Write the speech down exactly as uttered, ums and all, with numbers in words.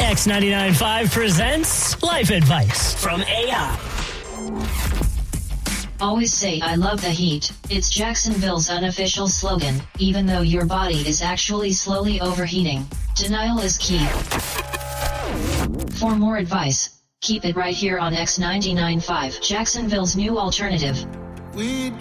X ninety-nine point five presents Life Advice from A I. Always say I love the heat. It's Jacksonville's unofficial slogan, even though your body is actually slowly overheating. Denial is key. For more advice, keep it right here on X ninety-nine point five, Jacksonville's new alternative. We